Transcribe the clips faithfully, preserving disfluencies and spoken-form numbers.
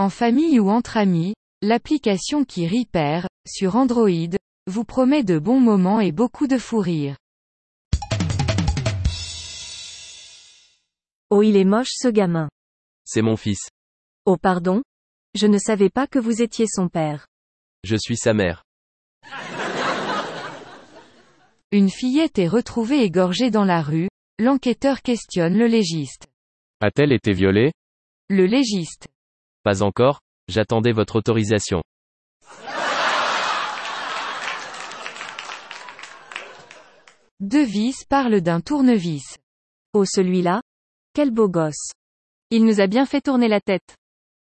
En famille ou entre amis, l'application qui rit perd, sur Android, vous promet de bons moments et beaucoup de fou rire. Oh, il est moche ce gamin. C'est mon fils. Oh pardon? Je ne savais pas que vous étiez son père. Je suis sa mère. Une fillette est retrouvée égorgée dans la rue, l'enquêteur questionne le légiste. A-t-elle été violée? Le légiste. Pas encore, j'attendais votre autorisation. Devise parle d'un tournevis. Oh celui-là? Quel beau gosse. Il nous a bien fait tourner la tête.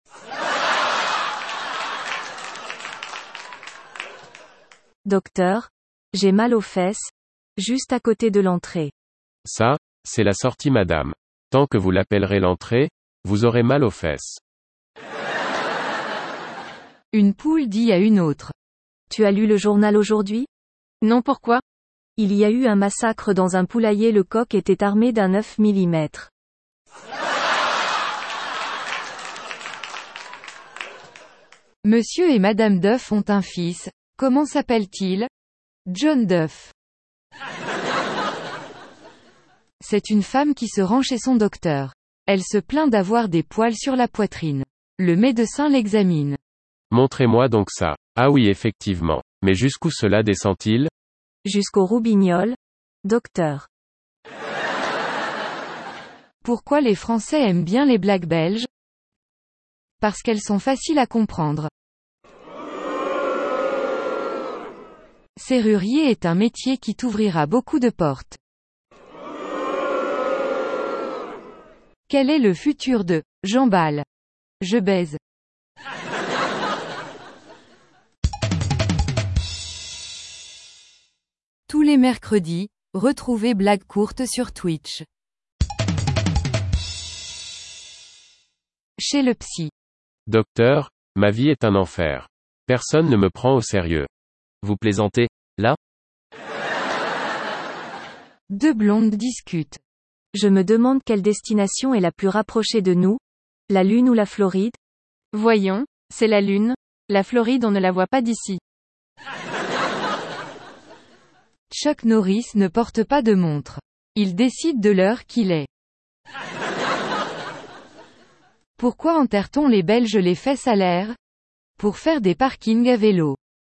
Docteur, j'ai mal aux fesses, juste à côté de l'entrée. Ça, c'est la sortie madame. Tant que vous l'appellerez l'entrée, vous aurez mal aux fesses. Une poule dit à une autre. Tu as lu le journal aujourd'hui? Non, pourquoi? Il y a eu un massacre dans un poulailler, le coq était armé d'un neuf millimètres. Monsieur et Madame Duff ont un fils, comment s'appelle-t-il? John Duff. C'est une femme qui se rend chez son docteur. Elle se plaint d'avoir des poils sur la poitrine. Le médecin l'examine. Montrez-moi donc ça. Ah oui effectivement. Mais jusqu'où cela descend-il? Jusqu'au roubignoles, docteur. Pourquoi les Français aiment bien les blagues belges? Parce qu'elles sont faciles à comprendre. Serrurier est un métier qui t'ouvrira beaucoup de portes. Quel est le futur de « j'emballe »? Je baise. Tous les mercredis, retrouvez Blagues courtes sur Twitch. Chez le psy. Docteur, ma vie est un enfer. Personne ne me prend au sérieux. Vous plaisantez, là? Deux blondes discutent. Je me demande quelle destination est la plus rapprochée de nous, la Lune ou la Floride? Voyons, c'est la Lune. La Floride on ne la voit pas d'ici. Chuck Norris ne porte pas de montre. Il décide de l'heure qu'il est. Pourquoi enterre-t-on les Belges les fesses à l'air? Pour faire des parkings à vélo.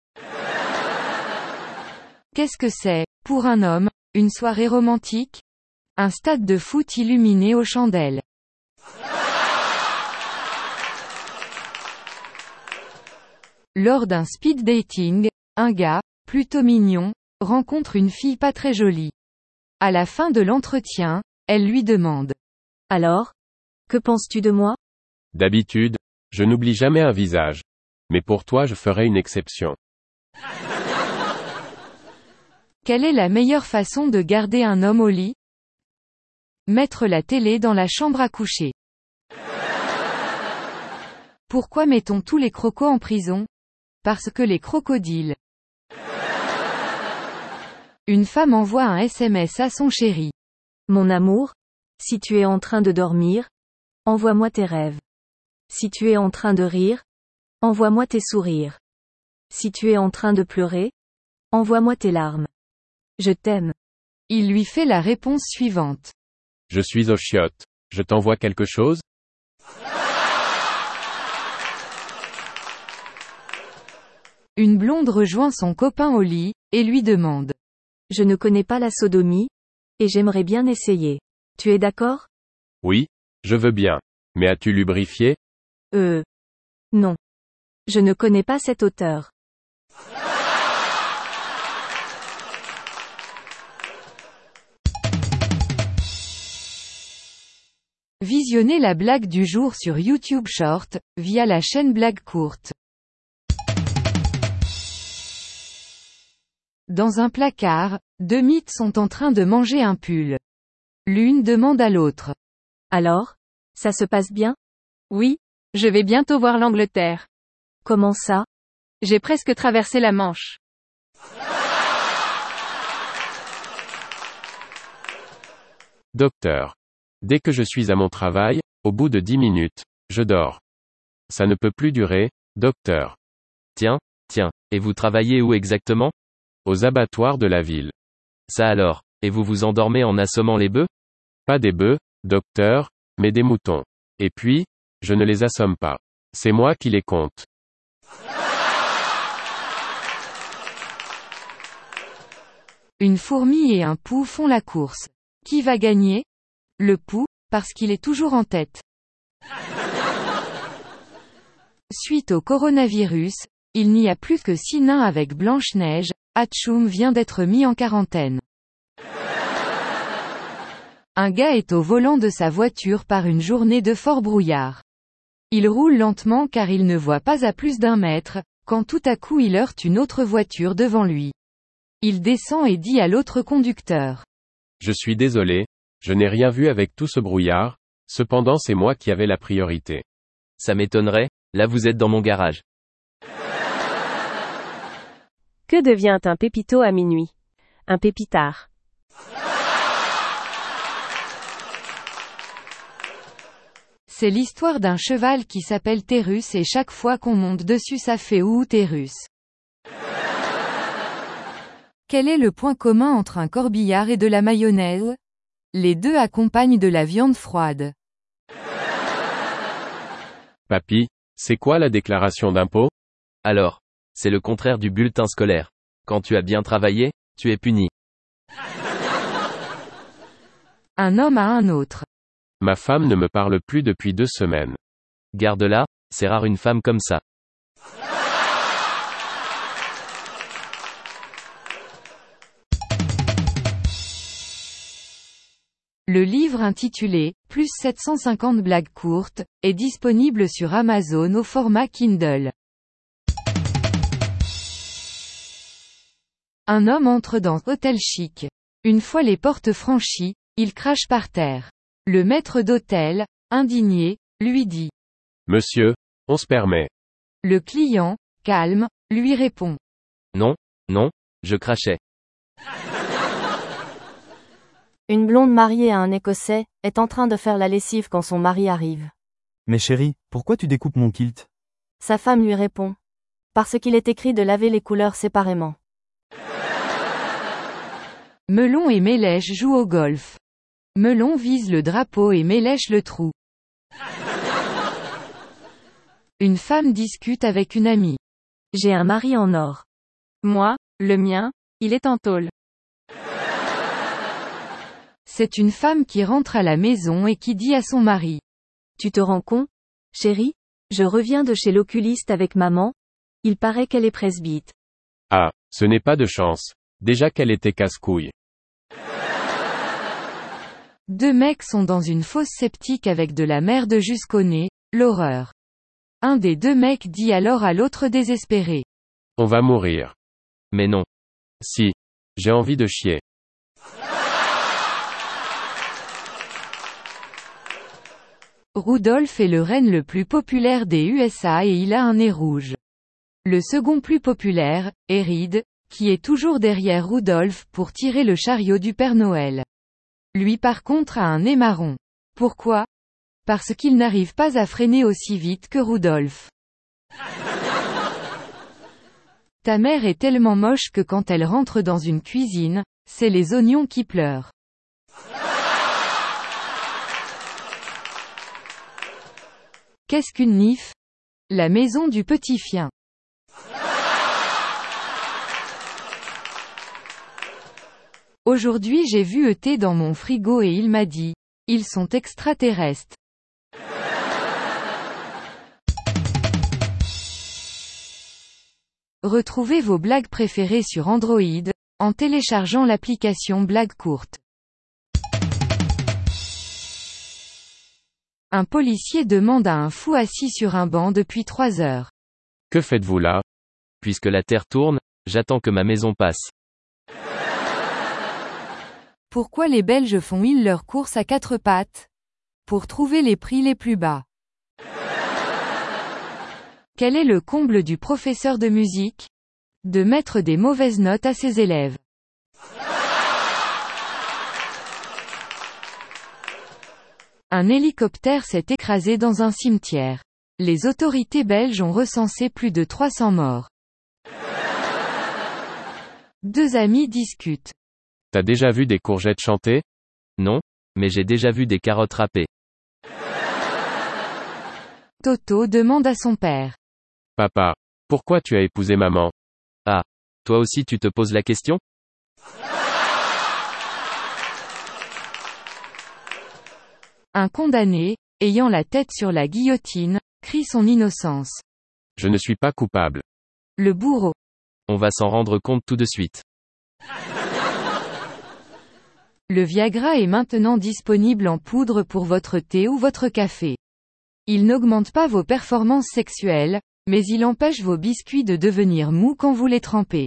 Qu'est-ce que c'est, pour un homme, une soirée romantique? Un stade de foot illuminé aux chandelles. Lors d'un speed dating, un gars, plutôt mignon, rencontre une fille pas très jolie. À la fin de l'entretien, elle lui demande. Alors? Que penses-tu de moi? D'habitude, je n'oublie jamais un visage. Mais pour toi je ferai une exception. Quelle est la meilleure façon de garder un homme au lit? Mettre la télé dans la chambre à coucher. Pourquoi mettons tous les crocos en prison? Parce que les crocodiles. Une femme envoie un S M S à son chéri. Mon amour, si tu es en train de dormir, envoie-moi tes rêves. Si tu es en train de rire, envoie-moi tes sourires. Si tu es en train de pleurer, envoie-moi tes larmes. Je t'aime. Il lui fait la réponse suivante. Je suis aux chiottes. Je t'envoie quelque chose? Une blonde rejoint son copain au lit, et lui demande. Je ne connais pas la sodomie, et j'aimerais bien essayer. Tu es d'accord? Oui, je veux bien. Mais as-tu lubrifié? Euh. Non. Je ne connais pas cet auteur. Visionnez la blague du jour sur YouTube Short, via la chaîne Blagues courtes. Dans un placard, deux mythes sont en train de manger un pull. L'une demande à l'autre. Alors? Ça se passe bien? Oui, je vais bientôt voir l'Angleterre. Comment ça? J'ai presque traversé la Manche. Docteur. Dès que je suis à mon travail, au bout de dix minutes, je dors. Ça ne peut plus durer, docteur. Tiens, tiens, et vous travaillez où exactement? Aux abattoirs de la ville. Ça alors, et vous vous endormez en assommant les bœufs? Pas des bœufs, docteur, mais des moutons. Et puis, je ne les assomme pas. C'est moi qui les compte. Une fourmi et un pou font la course. Qui va gagner? Le pou, parce qu'il est toujours en tête. Suite au coronavirus, il n'y a plus que six nains avec Blanche-Neige, Hatchoum vient d'être mis en quarantaine. Un gars est au volant de sa voiture par une journée de fort brouillard. Il roule lentement car il ne voit pas à plus d'un mètre, quand tout à coup il heurte une autre voiture devant lui. Il descend et dit à l'autre conducteur. Je suis désolé, je n'ai rien vu avec tout ce brouillard, cependant c'est moi qui avais la priorité. Ça m'étonnerait, là vous êtes dans mon garage. Que devient un pépito à minuit? Un pépitard. C'est l'histoire d'un cheval qui s'appelle Térus et chaque fois qu'on monte dessus ça fait ouh Térus. Quel est le point commun entre un corbillard et de la mayonnaise? Les deux accompagnent de la viande froide. Papy, c'est quoi la déclaration d'impôt? Alors, c'est le contraire du bulletin scolaire. Quand tu as bien travaillé, tu es puni. Un homme à un autre. Ma femme ne me parle plus depuis deux semaines. Garde-la, c'est rare une femme comme ça. Le livre intitulé « Plus sept cent cinquante blagues courtes » est disponible sur Amazon au format Kindle. Un homme entre dans hôtel chic. Une fois les portes franchies, il crache par terre. Le maître d'hôtel, indigné, lui dit. Monsieur, on se permet. Le client, calme, lui répond. Non, non, je crachais. Une blonde mariée à un Écossais, est en train de faire la lessive quand son mari arrive. Mais chérie, pourquoi tu découpes mon kilt? Sa femme lui répond. Parce qu'il est écrit de laver les couleurs séparément. Melon et Mélèche jouent au golf. Melon vise le drapeau et Mélèche le trou. Une femme discute avec une amie. J'ai un mari en or. Moi, le mien, il est en tôle. C'est une femme qui rentre à la maison et qui dit à son mari. Tu te rends compte, chérie? Je reviens de chez l'oculiste avec maman. Il paraît qu'elle est presbyte. Ah, ce n'est pas de chance. Déjà qu'elle était casse-couille. Deux mecs sont dans une fosse septique avec de la merde jusqu'au nez, l'horreur. Un des deux mecs dit alors à l'autre désespéré. On va mourir. Mais non. Si. J'ai envie de chier. Rudolph est le renne le plus populaire des U S A et il a un nez rouge. Le second plus populaire, est Reed, qui est toujours derrière Rudolph pour tirer le chariot du Père Noël. Lui par contre a un nez marron. Pourquoi? Parce qu'il n'arrive pas à freiner aussi vite que Rudolph. Ta mère est tellement moche que quand elle rentre dans une cuisine, c'est les oignons qui pleurent. Qu'est-ce qu'une nif? La maison du petit chien. Aujourd'hui j'ai vu E T dans mon frigo et il m'a dit. Ils sont extraterrestres. Retrouvez vos blagues préférées sur Android, en téléchargeant l'application Blagues courtes. Un policier demande à un fou assis sur un banc depuis trois heures. Que faites-vous là? Puisque la Terre tourne, j'attends que ma maison passe. Pourquoi les Belges font-ils leurs courses à quatre pattes? Pour trouver les prix les plus bas. Quel est le comble du professeur de musique? De mettre des mauvaises notes à ses élèves. Un hélicoptère s'est écrasé dans un cimetière. Les autorités belges ont recensé plus de trois cents morts. Deux amis discutent. T'as déjà vu des courgettes chanter? Non, mais j'ai déjà vu des carottes râpées. Toto demande à son père. Papa, pourquoi tu as épousé maman? Ah, toi aussi tu te poses la question? Un condamné, ayant la tête sur la guillotine, crie son innocence. Je ne suis pas coupable. Le bourreau. On va s'en rendre compte tout de suite. Le Viagra est maintenant disponible en poudre pour votre thé ou votre café. Il n'augmente pas vos performances sexuelles, mais il empêche vos biscuits de devenir mous quand vous les trempez.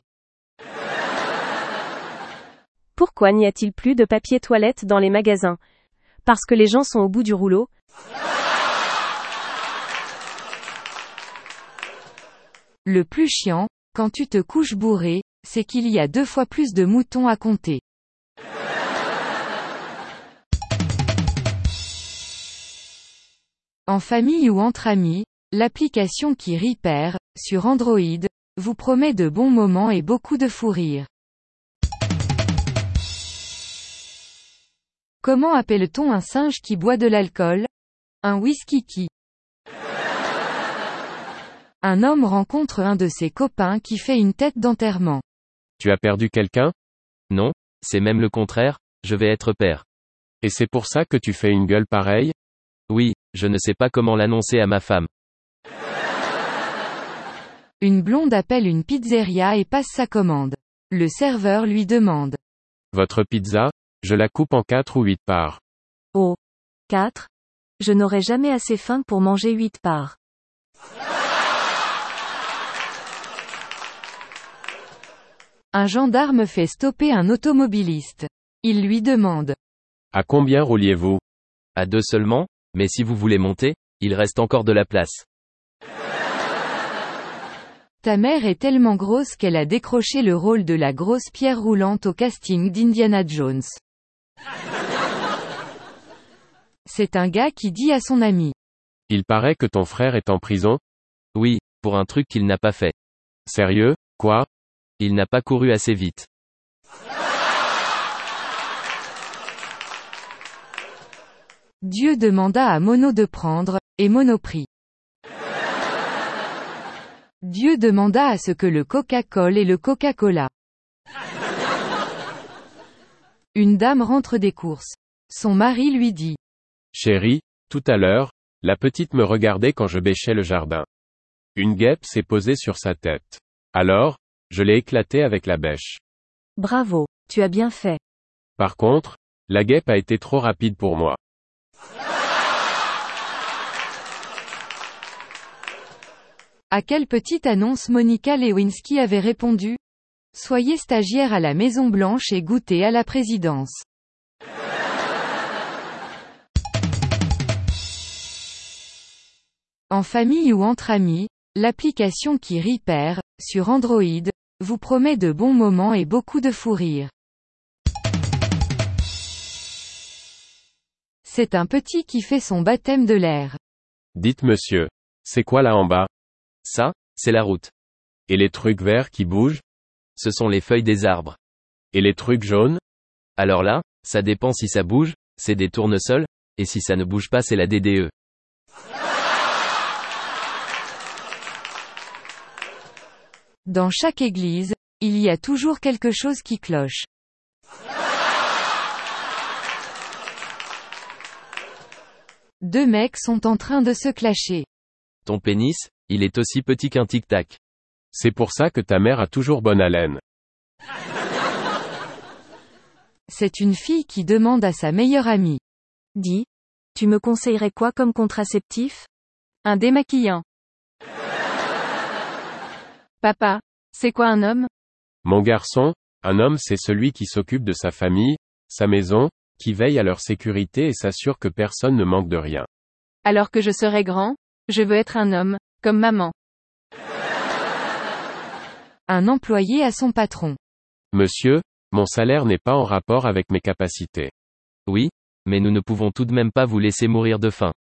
Pourquoi n'y a-t-il plus de papier toilette dans les magasins? Parce que les gens sont au bout du rouleau? Le plus chiant, quand tu te couches bourré, c'est qu'il y a deux fois plus de moutons à compter. En famille ou entre amis, l'application qui rit perd, sur Android, vous promet de bons moments et beaucoup de fou rire. Comment appelle-t-on un singe qui boit de l'alcool? Un whisky-qui. Un homme rencontre un de ses copains qui fait une tête d'enterrement. Tu as perdu quelqu'un? Non, c'est même le contraire, je vais être père. Et c'est pour ça que tu fais une gueule pareille? Oui, je ne sais pas comment l'annoncer à ma femme. Une blonde appelle une pizzeria et passe sa commande. Le serveur lui demande. Votre pizza? Je la coupe en quatre ou huit parts. Oh. quatre? Je n'aurai jamais assez faim pour manger huit parts. Un gendarme fait stopper un automobiliste. Il lui demande. À combien rouliez-vous? À deux seulement, mais si vous voulez monter, il reste encore de la place. Ta mère est tellement grosse qu'elle a décroché le rôle de la grosse pierre roulante au casting d'Indiana Jones. C'est un gars qui dit à son ami. Il paraît que ton frère est en prison? Oui, pour un truc qu'il n'a pas fait. Sérieux, quoi? Il n'a pas couru assez vite. Dieu demanda à Mono de prendre, et Mono prit. Dieu demanda à ce que le Coca-Cola et le Coca-Cola. Une dame rentre des courses. Son mari lui dit. Chérie, tout à l'heure, la petite me regardait quand je bêchais le jardin. Une guêpe s'est posée sur sa tête. Alors, je l'ai éclatée avec la bêche. Bravo, tu as bien fait. Par contre, la guêpe a été trop rapide pour moi. À quelle petite annonce Monica Lewinsky avait répondu? Soyez stagiaire à la Maison Blanche et goûtez à la présidence. En famille ou entre amis, l'application qui rit perd, sur Android, vous promet de bons moments et beaucoup de fou rire. C'est un petit qui fait son baptême de l'air. Dites monsieur, c'est quoi là en bas? Ça, c'est la route. Et les trucs verts qui bougent? Ce sont les feuilles des arbres. Et les trucs jaunes? Alors là, ça dépend si ça bouge, c'est des tournesols, et si ça ne bouge pas c'est la D D E. Dans chaque église, il y a toujours quelque chose qui cloche. Deux mecs sont en train de se clasher. Ton pénis, il est aussi petit qu'un tic-tac. C'est pour ça que ta mère a toujours bonne haleine. C'est une fille qui demande à sa meilleure amie. Dis, tu me conseillerais quoi comme contraceptif? Un démaquillant. Papa, c'est quoi un homme? Mon garçon, un homme c'est celui qui s'occupe de sa famille, sa maison, qui veille à leur sécurité et s'assure que personne ne manque de rien. Alors que je serai grand, je veux être un homme, comme maman. Un employé à son patron. Monsieur, mon salaire n'est pas en rapport avec mes capacités. Oui, mais nous ne pouvons tout de même pas vous laisser mourir de faim.